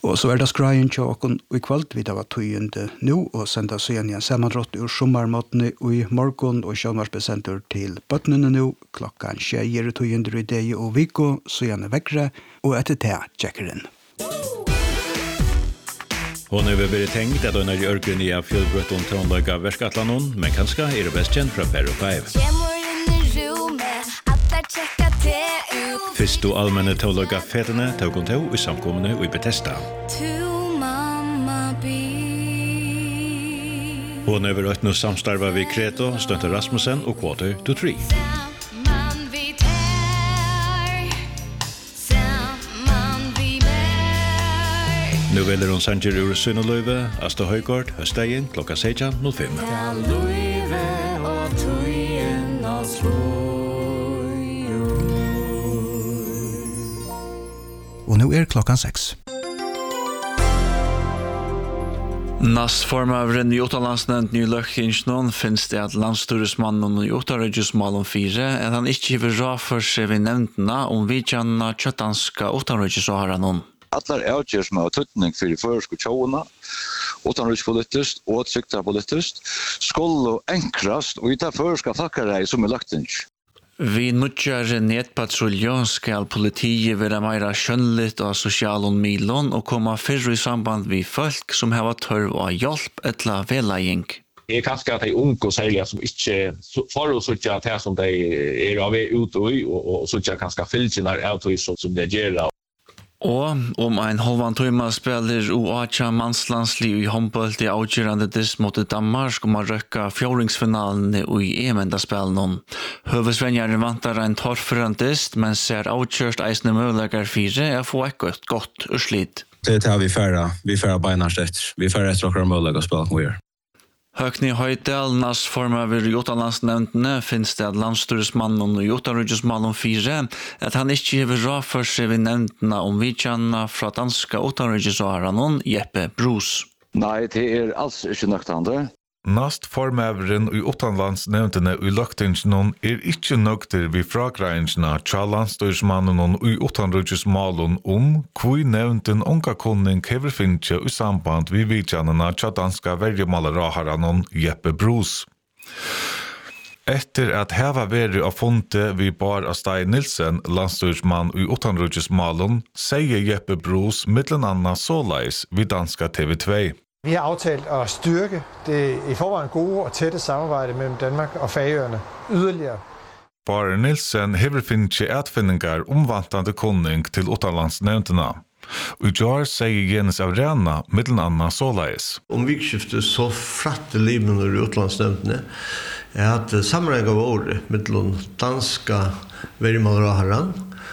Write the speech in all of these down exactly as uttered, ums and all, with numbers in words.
Og så er det skreien til åkken i kveld, vi da var tøyende nå, og sender så igjen i en sammendratt ur sommermåtene i morgen, og sjånvarsbesenter til bøttene nå, klokken tjejer tøyende i dag og viko, så igjen er vekkere, og etter det tjekker inn. Hon har vært tenkt at hun er i ørken i fjellbrøtt om trådløyga verskatlanon, men kanskje er det best kjent fra Perro five. Fyrst og allmenne trådløyga fetene tog hun til i samkommende og i Bethesda. Hon har vært noe samstarva ved Kreto, Stønte Rasmussen og Quarter to Three. Nu velger hun sanger ur Sønnerløyve, Asta Høygård, Høstegen, klokka sexton noll fem. Ja, løyve og tøyen og Og nu er klokkan seks. Næstformøveren i Utenlandsnevnden i Løkkingsnån finnes det at landstyresmannen i Utenriksmalen fire at han ikke vil rå for seg ved nevntene om vidtjene kjøttanske Utenriksåharanen. Allar avgjør som har tøtning for de førske tjåene, utenrikspolitisk og tryggtarpolitisk, skulle enkrast og i det førske fakkarei som er lagt inn. Vi nødgjør netpatrulje skal politiet være mer skjønnligt av sosiale midler og komme fyrre i samband med folk som har tørv av hjelp eller vedlegging. Det er kanskje at de unge og særlige som ikke får å sitte til som de er av ute i, og sitte kanskje fylkene av det som de gjør. Og om en halvan timme spiller U A mannslandslig i håndbolt i avgjørende disk mot Danmark om å røkke fjordingsfinalen i E M-spillene. Høvesvenjeren vantar en torrførende disk, men ser avgjørst eisende muligheter fire er få et godt, godt urslit. Det tar vi færre, vi færre beinast etter. Vi færre etter okra muligheter å spille med. Høgni Høydal, næstformøver i Utenlandsnevntene, finnes det at landstyresmannen i Utenriksmalen fire at han ikke vil rå for seg ved nevntene om vidtjene fra danske Utenriksåharanen Jeppe Bruus. Nei, det er alls ikke nøktande. Næstformøveren i Utenlandsnevntene i Løkkingsnån er ikke nøkter ved fragreinjene til landstyresmannen i Utenriksmalen om hvor nevnten unga kunning hever finnes i samband ved vidtjene til danske vergemalerahanen Jeppe Bruus. Etter at heva veri av fonte vi bar av Stein Nilsen, landstyrsmann i Utenriksmalen, sier Jeppe Bruus mittlen anna såleis vid danska T V two. Vi har aftalt at styrke det i forvejen gode og tætte samarbejde mellem Danmark og Færøerne yderligere. Bare Nilsen hever finnes atfinningar omvantande kunning til utenlandsnevntene. Og i år sier Jens Avrena mittlen anna såleis. Om vikskiftet så fratte liven i utenlandsnevntene er at sammenheng av året mittlen danska verimalraharan,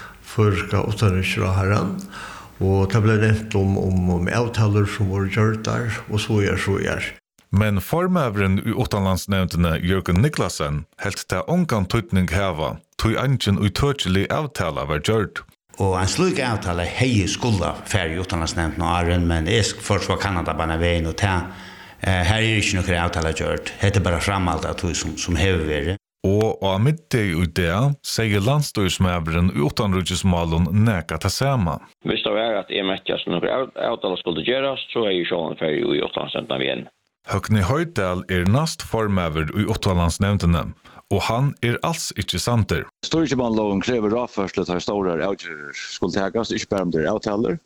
førska utenriksraharan, og det ble nevnt om, om, om avtaler som var gjort der, og så er så er. Men formøveren i utenlandsnevntene Jørgen Niklasen helt til ångan tøytning heva, tog ingen utørselig avtale var gjort. Og en slik avtale hei skulda færre i utenlandsnevntene og Arren, men jeg først var Kanada bare veien og ta. Her er ikke noen avtale gjort, det er bare framalt av tog som, som hever vært. Og av middag i det sier landstyrsmøveren i utenriksmalen neka til samme. Hvis det er at jeg møtte som noen avtaler skulle gjøres, så er jeg sjålen for i utenlandsnevntene igjen. Høgni Høydal er næstformøver i utenlandsnevntene, og han er alls ikke samter. Stortingsmannloven krever ravførsel til store avgjører skulle tegas, ikke bare om det er avtaler.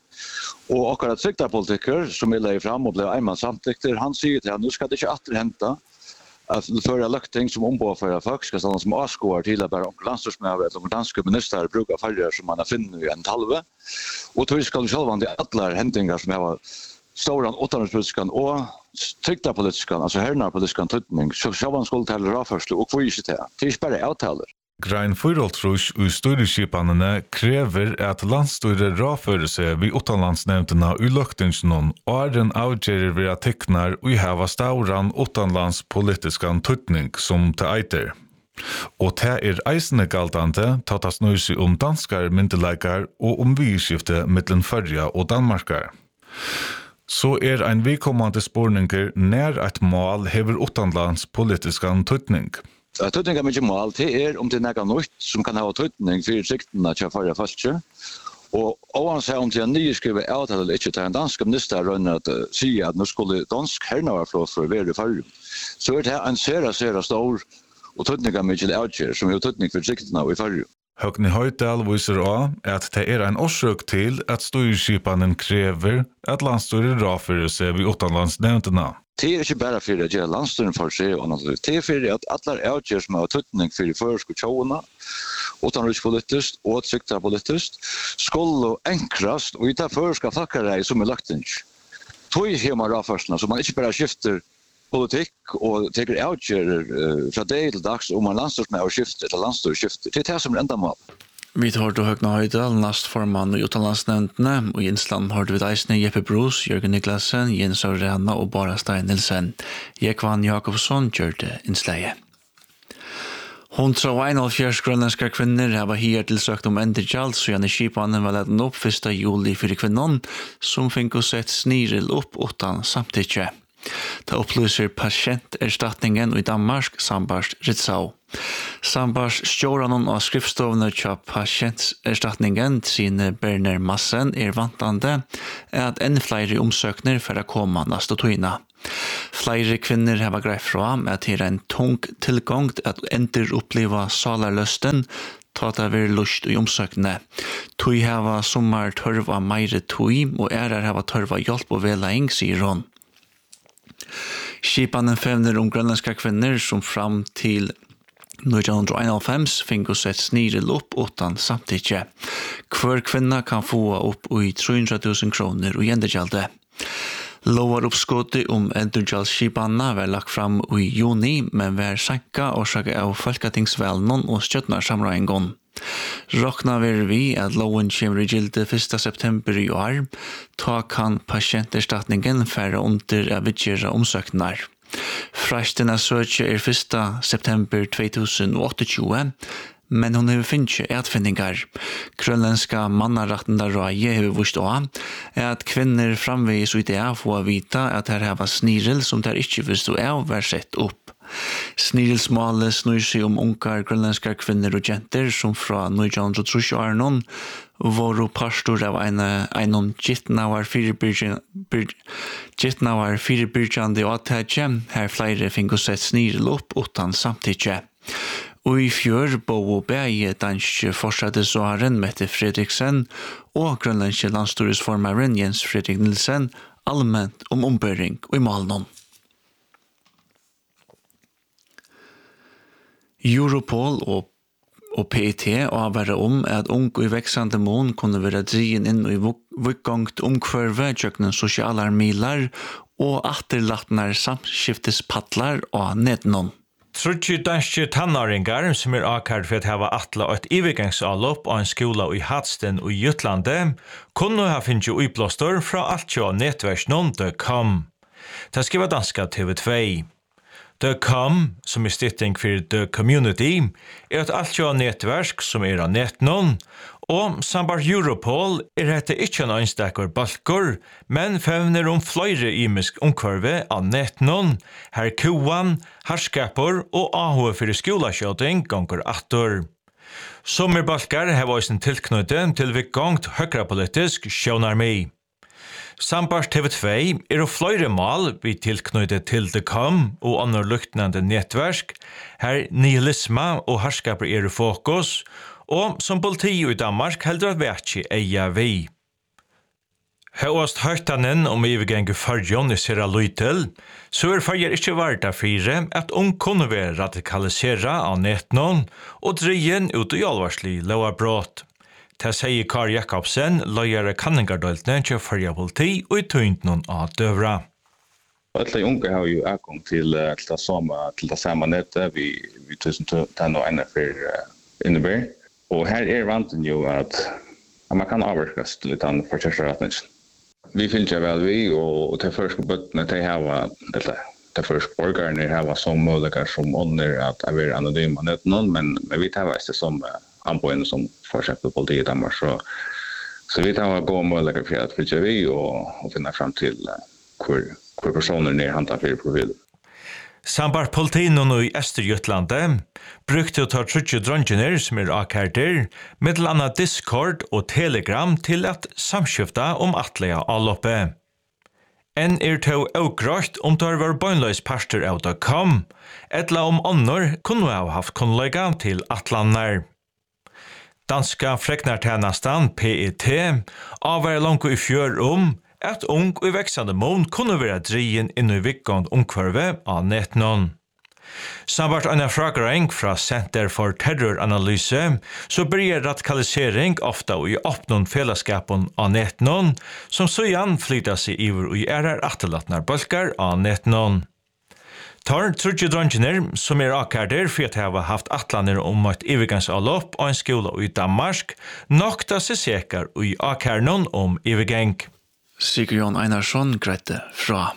Og akkurat tryggtarpolitiker som vil legge fram og ble einmann samtykter, han sier til han, nå skal det ikke atterhente at det fører løkting som ombåfører folk skal stå som avskåer til at bare landstyrsmøver eller danske minister bruker farger som man har finnet i en talve. Og tog skal du selv vant i alle hendingar som har stora utenrikspolitiske og tryggtarpolitiske, altså hernarpolitiske tøytning, så selv man skulle til ravførsel og hvor ikke til. Det er ikke bare avtaler. Grein Fyroltrus og styreskipanene krever at landstyret råfører seg ved utenlandsnevntene i løktingsnån og er en avgjører ved at teknar og heva stauran utenlandspolitiske tøytning som til eiter. Og det er eisende galtante tatt snur seg om danskar myndeleikar og om vidskifte mellom Førja og Danmarkar. Så er ein vidkommande spårninger nær et mål hever utenlandspolitiske tøytning. Tøytning er mye mål til er om det er noe nytt som kan ha tøytning for ryktene til forrige falske. Og oansett om de nye skriver avtale eller ikke til en dansk minister rønner at uh, sier at nå skulle dansk hernavarflås for å være i fargen, så er det en sera, sera stor og tøtninga mykje avgjør, som er tøtning for siktene i fargen. Høgni Høydal viser også at det er en årsøk til at styrskipanen krever at landstyret rafører seg ved utenlandsnevntene. Det er ikke bare for at landstyren for seg, det er for at alle avgjør som har tøtning for de føreske tjåene, utenrikspolitisk og sikkerhetspolitisk, skulle enkrast og i det føreske fakkerei som er lagt inn. Tog hjemme raførsene, så man ikke bare skifter politikk og teker avgjører uh, fra dag til dags om man landstyrsmed og skifter til landstyrsskifter. Det er det som er enda mål. Vi tar til Høgna Høydal, nastformann i utenlandsnevntene, og i Insland har vi Eisne, Jeppe Bros, Jørgen Niklasen, Jens Aurena og Bara Stein Nilsen. Jekvan Jakobsson gjør det innsleie. Hundra og en og fjers grønlandske kvinner har hier tilsøkt om endergjald, så gjerne skipanen var leden opp første juli for kvinnon, som fikk å sett sniril opp utan samtidig. Det opplyser pasienterstatningen i Danmark, Sambars Ritzau. Sambars stjåranen av skriftstovene til pasienterstatningen, sine Berner Massen, er vantande, er at enn flere omsøkner for å komme neste tøyna. Flere kvinner har greið fra at det er en tung tilgang at ender oppleva salarløsten, ta det være lust i omsøkene. Tøy hava sommer tørv av meire tøy, og ærer hava tørv av hjelp og velaing, sier hun. Skipanen fevner om grønlandske kvinner som fram til nitton einoghalvfems fikk å sett sniril opp utan samtidig. Hver kvinna kan få opp i tre hundre tusen kroner og gjendergjaldet. Lovar uppskottet om endurgjaldsskipanna var lagt fram i juni, men var sanka årsaket av Folketingsvalnen og støtnarsamrøyngon. Rokna ver vi at loven kommer i gilde første september i år, ta kan pasienterstatningen færre under av vidgjere omsøknar. Frastene søkje er første september to tusen og tjueåtte, men hon har finnst etfinningar. Grønlandska mannarettende røye har vist også, er at kvinner framvegis ut det få vita at her hava sniril som der ikke visst av var sett opp. Snirilsmålet snur seg om ungar grønlandske kvinner og jenter som fra nitton tretti-årene var pastor av en einon gittnauar firebyrgjande åttage, her flere fikk å sett sniril opp utan samtidig. Og i fjør bo begge danske fortsattesåren Mette Fredriksen og grønlandske landstyresformeren Jens Fredrik Nilsen allmänt om ombøring og i malen. Europol og, og P E T avværer om at ung og veksande mån kunne være drien inn i vikgangt omkvarve tjøkkenen sosiale milar og atterlattner samskiftespatlar og nednån. Trutsi danske tannaringar som er akkard for at hava atla og et ivergangsalopp av en skola i Hadsten og Jutlandet kunne ha finnst uiblåstor fra alt jo nettversnån det kom. Det skriver danska T V två. The Com, som er stitting for The Community, er et altjå nettverk som er av nettnån, og Sambar Europol er dette ikke en ønstakker balkor, men fevner om flere imisk omkvarve av nettnån, her koan, herskapur og ahue for skolasjøting gonger attor. Sommerbalkar har vært en tilknyttet til vi gongt høyre politisk sjønarmi. Sambars T V två er og flere mal vi tilknyttet til The Com og andre luktnande nettverk, her nihilisma og herskaper er i fokus, og som politi i Danmark heldur at vekki eia vi. Høyast høytanen om ivergenge fargen i sera lytel, så er farger ikke varda fire at ung kunne være radikalisera av nettnån og drien ut i alvarslig lovarbrott. Det sier Kari Jakobsen, løyere kanningardøltene til Førja politi og i tøyntnån av døvra. Alle unge har jo avgang til, til, det samme, til det samme nettet vi, vi tusen tenn og ene for uh, innebær. Og her er vanten jo at, at man kan avvirkes til litt annet for kjørsretningen. Vi finner vel vi, og til første bøttene til hava, eller til første borgerne hava som mulighet som ånder at jeg er anonym av netten, men, men vi tar veist det som uh, anboende som for eksempel politiet i Danmark, så, så vi tar gode muligheter for at flytte vi og, og finne frem til uh, hvor, hvor personer er handlet for profiler. Sambar politinen i Östergötlande brukte å ta trutje drongener som er akkerder, med anna Discord og Telegram til at samskifta om atlega avloppe. En er to avgrått om det var bøgnløys parster av det kom, etla om annor kunne ha haft kunnløyga til atlander. Danska freknartjenastan P E T avvar langt i fjør om at ung og veksande mån kunne være drien inn i vikkond ungkvarve av netnon. Sambart en fragreng fra Center for Terroranalyse, så blir radikalisering ofta i åpnon fellesskapen av netnon, som så igjen flyter seg iver og er attelatnar bølgar av netnon. Tar trudje drongener som er akkarder for at hava haft atlaner om et ivergangsalopp og en skola i Danmark, nokta seg sekar i akkarnon om ivergang. Sigurjon Einarsson grette fra.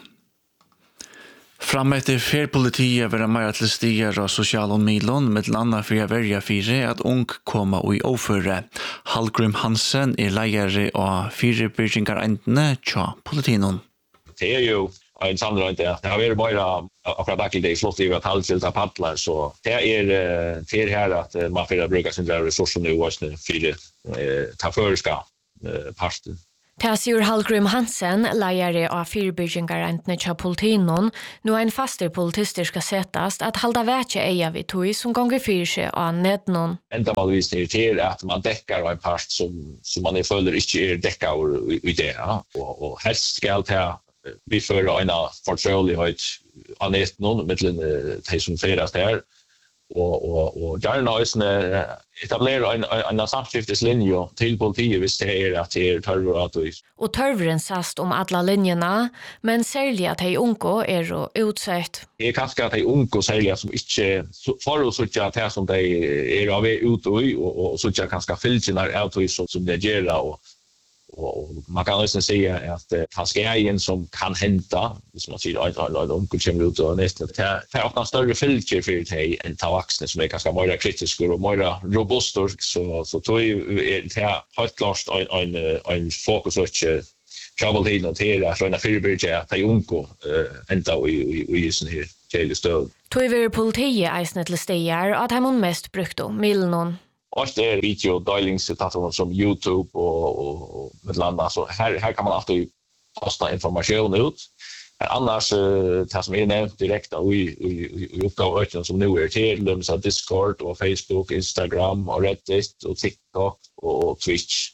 Fram etter ferpolitiet være mer til stier av sosiale milon, med landa for å verja fire at ung koma i oføre. Hallgrim Hansen er leiere av fire byrgingarendene tja politinon. Det er jo en sammenheng det. Det har vært bare akkurat akkurat det flott i at halvfylt av paddler, så det er det er her at man får bruke sin ressurser nå også for ta føreska parten. Tassiur Hallgrim Hansen, leiare av fyrbyrgingarentene tja politinon, nu ein faster politister skal setast at halda vekje eia vi tog som gonger fyrir seg av nednon. Enda man visner til at man dekkar en part som, som man føler ikke er dekkar i det, ja. og, og helst skal ta vi fører en fortrolighet av nednon, mittlen de som ferast her, og og og gjerne også etablere en en samskiftslinje til politiet hvis det er at det er tørver at vi. Og tørveren sast om alla linjerna, men særlig at de unge er utsett. Det er kanskje at de unge særlig som ikke for å søke at det som de er av ute i, og, og søke kanskje fylkene av det som de gjør, og och man kan också säga att taskejen som kan hända, som man säger att alla de kommer ut och nästan det är också en större filter för det än ta vuxna som är ganska mer kritiska och mer robusta, så så tror jag det här har klart en en en fokus och travel hit och till att såna förbättra att unko ända och i i sån här till stöd. Tror vi politiet eisnet til steder at han mest brukte milnon. Och det är video delningssituationer som YouTube och och, och med landa, så här här kan man alltid posta information ut. Annars det som är nämnt direkt och i i uppgåvan som nu är till dem så Discord och Facebook, Instagram och Reddit och TikTok och Twitch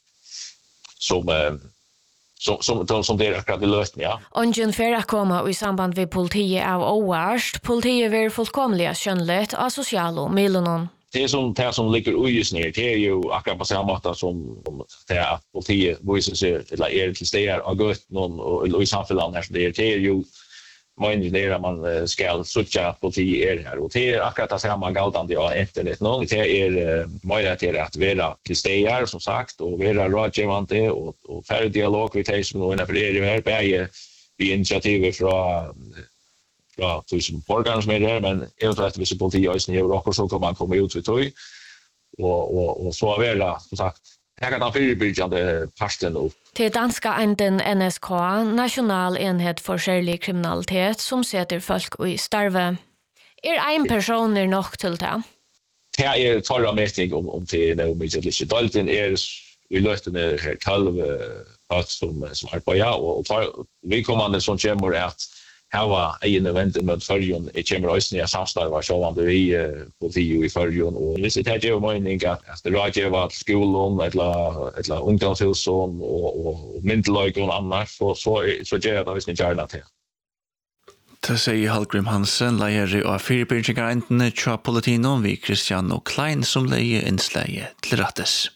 som som som som det är akkurat det lösning, ja. Ungen för att komma i samband med politiet av oarst, politiet är fullkomliga skönligt av sociala miljoner. Det som det som ligger ujus ner, det är ju akkurat på samma måte som det att politiet visar sig eller är till steder av gott någon och i samhället här, så det är det är ju man det är man ska söka politiet är här, och det är akkurat det samma galdande av internet någon. Det är möjligt till att vara till steder som sagt och vara rådgivande och och föra dialog med de som är för det här bäge vi initiativ från ja, tusen borgare som är där, men eventuellt hvis politiet också ner och så kan man komma ut vid tog och och och så är det som sagt jag kan ta förebyggande parten upp. Till danska enden N S K, National enhet for særlig kriminalitet, som setter folk i starve. Er en person er nok til det? Det er torra meting om, om det er noe mye litt. Dalten er i løtene her tolv høyt som, som arbeider, og, og vi kommande som kommer er at hava egen event med förjon i kommer också ner samstarva så om det vi politiet i förjon, och det är ju mening att det rådge var skolan eller eller ungdomshus och och mentallag och annars så så så gör det visst inte gärna till. Det säger Hallgrim Hansen, leier av fyrbyrgingarendene tja politinon vi Christian og Klein som leier innsleie til rattes.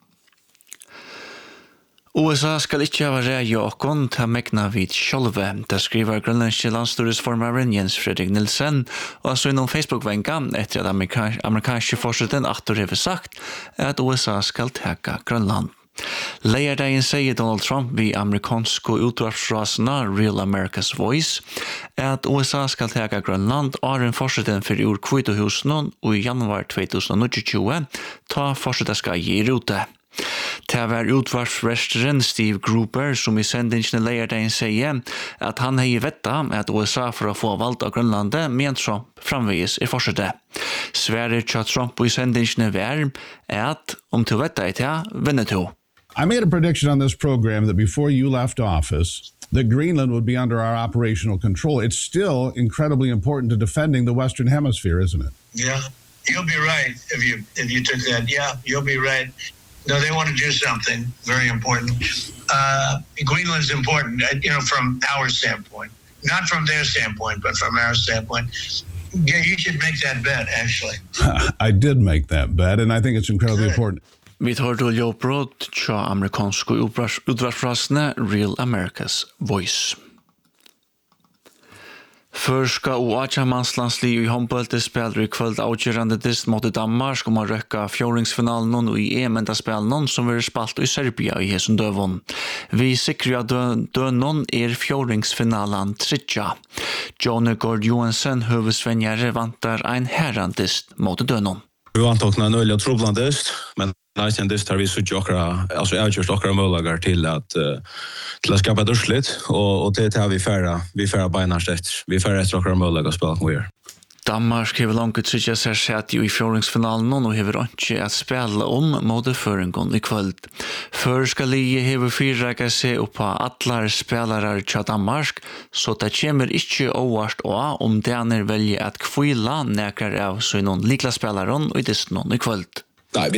U S A skal ikke ha reie åkken til megna vid sjølve. Det skriver grønlandske landstyresformeren Jens Fredrik Nielsen, og altså innom Facebook-venga etter at amerikanske, amerikanske forsøten atter har sagt at U S A skal teka Grønland. Leierdagen sier Donald Trump vid amerikanske utvarpsrasene Real America's Voice at U S A skal teka Grønland og en forsøten for ur Kvitohusen og i januar tjuetusen og tjue ta forsøten skal gi rute. Det var utvarsresteren Steve Gruber som i sendingene leierdeien sier at han har vetta at U S A for å få valgt av Grønlandet, men Trump framvegis i forsøkte. Sverre tja Trump i sendingene var at om til vetta i tja, vinner to. I made a prediction on this program that before you left office, that Greenland would be under our operational control. It's still incredibly important to defending the Western Hemisphere, isn't it? Yeah, you'll be right if you if you took that. Yeah, you'll be right. No, they want to do something very important. Uh, Greenland's important, you know, from our standpoint. Not from their standpoint, but from our standpoint. Yeah, you should make that bet, actually. I did make that bet, and I think it's incredibly Good. important. Vi tar til Jobrod tja amerikanske utvarsfrasene Real America's Voice. Førska og Acha-manslandsli i håndbølte spiller i kvöld avgjørende dist mot Danmark om å røkka fjordingsfinalen og i E M-spillene som vil spalt i Serbia i hesen døvun. Vi sikrer at døvun er fjordingsfinalen tredja. Johnny Gord Johansen, høvesvenjere, vantar ein herrandist mot døvun. Vi vant åkna en øyelig troblandist, men Nice and this har vi sutt okra, alltså avgjørst okra möjligar till att uh, till att skapa dursligt och och det har vi färra vi färra beinast ett. Vi färra ett okra möjligar spel vi är. Danmark har långt tryggja seg sett i fjordingsfinalen og hever ikke at spela om mot føringen i kvöld. Førska lige hever fyrrega seg opp på atlar spelare til Danmark, så det kommer ikke overst også om Daner velger at kvila nekar av så noen likla spelaren og i dist noen i kvöld. Nej,